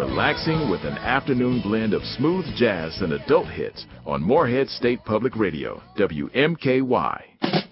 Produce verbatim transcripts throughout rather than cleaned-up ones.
relaxing with an afternoon blend of smooth jazz and adult hits on Morehead State Public Radio, W M K Y.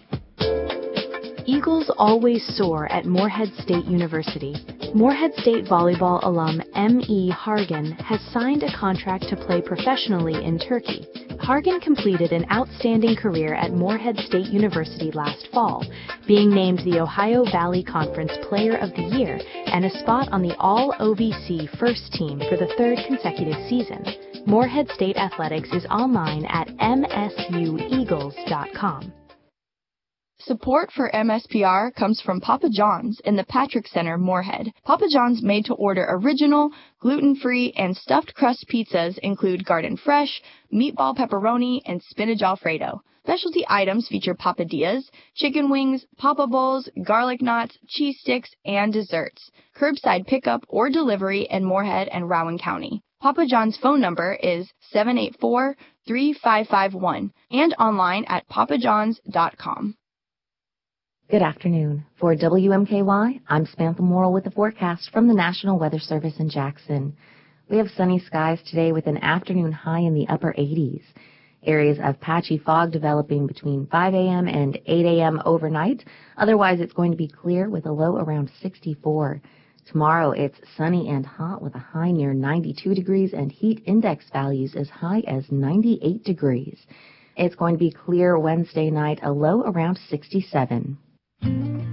Eagles always soar at Morehead State University. Morehead State volleyball alum M E Hargan has signed a contract to play professionally in Turkey. Hargan completed an outstanding career at Morehead State University last fall, being named the Ohio Valley Conference Player of the Year and a spot on the All-O V C first team for the third consecutive season. Morehead State Athletics is online at M S U eagles dot com. Support for M S P R comes from Papa John's in the Patrick Center, Morehead. Papa John's made-to-order original, gluten-free, and stuffed crust pizzas include garden fresh, meatball pepperoni, and spinach alfredo. Specialty items feature papadillas, chicken wings, papa bowls, garlic knots, cheese sticks, and desserts. Curbside pickup or delivery in Morehead and Rowan County. Papa John's phone number is seven eight four, three five five one and online at papa johns dot com. Good afternoon. For W M K Y, I'm Samantha Morrill with the forecast from the National Weather Service in Jackson. We have sunny skies today with an afternoon high in the upper eighties. Areas of patchy fog developing between five a.m. and eight a.m. overnight. Otherwise, it's going to be clear with a low around sixty-four. Tomorrow, it's sunny and hot with a high near ninety-two degrees and heat index values as high as ninety-eight degrees. It's going to be clear Wednesday night, a low around sixty-seven.